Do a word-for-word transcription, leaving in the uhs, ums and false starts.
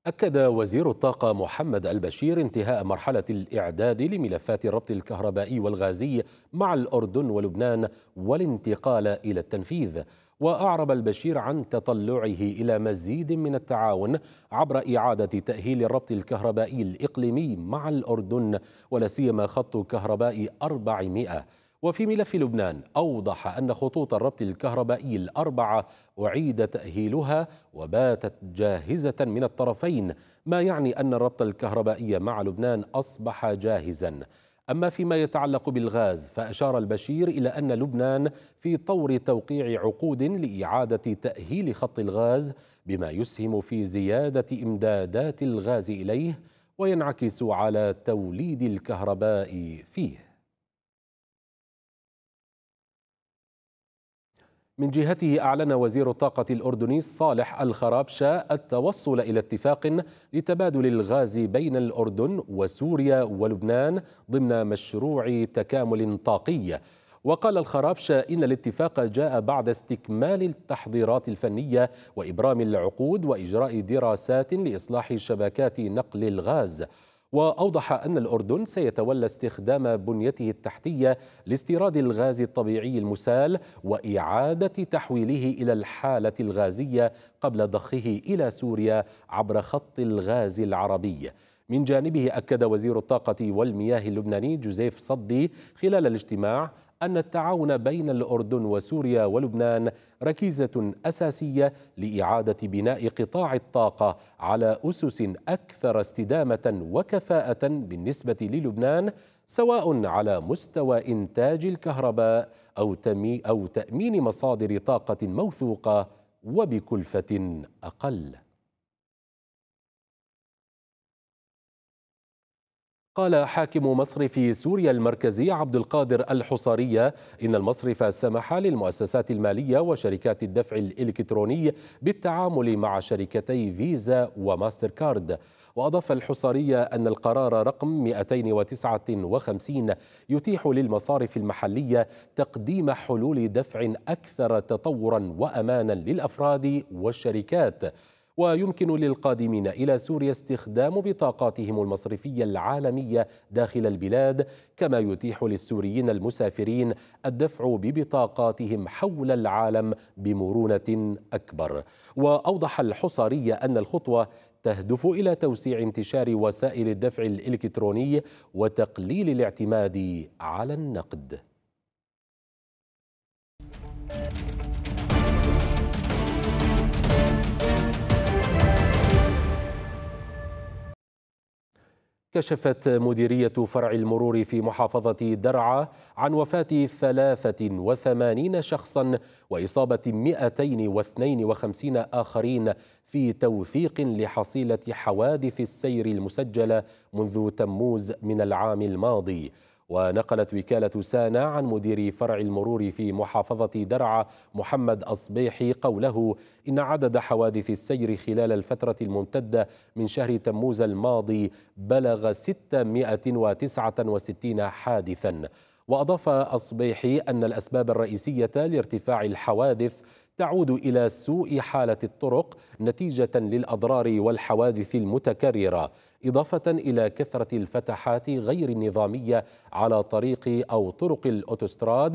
أكد وزير الطاقة محمد البشير انتهاء مرحلة الإعداد لملفات الربط الكهربائي والغازي مع الأردن ولبنان والانتقال إلى التنفيذ. وأعرب البشير عن تطلعه إلى مزيد من التعاون عبر إعادة تأهيل الربط الكهربائي الإقليمي مع الأردن ولا سيما خط كهرباء أربعمائة. وفي ملف لبنان أوضح أن خطوط الربط الكهربائي الأربعة أعيد تأهيلها وباتت جاهزة من الطرفين، ما يعني أن الربط الكهربائي مع لبنان أصبح جاهزا. أما فيما يتعلق بالغاز فأشار البشير إلى أن لبنان في طور توقيع عقود لإعادة تأهيل خط الغاز بما يسهم في زيادة إمدادات الغاز إليه وينعكس على توليد الكهرباء فيه. من جهته أعلن وزير الطاقة الأردني صالح الخرابشة التوصل إلى اتفاق لتبادل الغاز بين الأردن وسوريا ولبنان ضمن مشروع تكامل طاقي. وقال الخرابشة إن الاتفاق جاء بعد استكمال التحضيرات الفنية وإبرام العقود وإجراء دراسات لإصلاح شبكات نقل الغاز. وأوضح أن الأردن سيتولى استخدام بنيته التحتية لاستيراد الغاز الطبيعي المسال وإعادة تحويله إلى الحالة الغازية قبل ضخه إلى سوريا عبر خط الغاز العربي. من جانبه أكد وزير الطاقة والمياه اللبناني جوزيف صدي خلال الاجتماع أن التعاون بين الأردن وسوريا ولبنان ركيزة أساسية لإعادة بناء قطاع الطاقة على أسس أكثر استدامة وكفاءة بالنسبة للبنان، سواء على مستوى إنتاج الكهرباء أو أو تأمين مصادر طاقة موثوقة وبكلفة أقل. قال حاكم مصرف سوريا المركزي عبد القادر الحصارية إن المصرف سمح للمؤسسات المالية وشركات الدفع الإلكتروني بالتعامل مع شركتي فيزا وماستر كارد. وأضاف الحصارية أن القرار رقم مئتين وتسعة وخمسين يتيح للمصارف المحلية تقديم حلول دفع أكثر تطورا وأمانا للأفراد والشركات. ويمكن للقادمين إلى سوريا استخدام بطاقاتهم المصرفية العالمية داخل البلاد، كما يتيح للسوريين المسافرين الدفع ببطاقاتهم حول العالم بمرونة أكبر. وأوضح الحصارية أن الخطوة تهدف إلى توسيع انتشار وسائل الدفع الإلكتروني وتقليل الاعتماد على النقد. كشفت مديرية فرع المرور في محافظة درعا عن وفاة ثلاثة وثمانين شخصا وإصابة مئتين واثنين وخمسين آخرين في توثيق لحصيلة حوادث السير المسجلة منذ تموز من العام الماضي. ونقلت وكالة سانا عن مدير فرع المرور في محافظة درعا محمد أصبيحي قوله إن عدد حوادث السير خلال الفترة الممتدة من شهر تموز الماضي بلغ ستمائة وتسعة وستين حادثا. وأضاف أصبيحي أن الأسباب الرئيسية لارتفاع الحوادث تعود إلى سوء حالة الطرق نتيجة للأضرار والحوادث المتكررة، إضافة إلى كثرة الفتحات غير النظامية على طريق أو طرق الأوتوستراد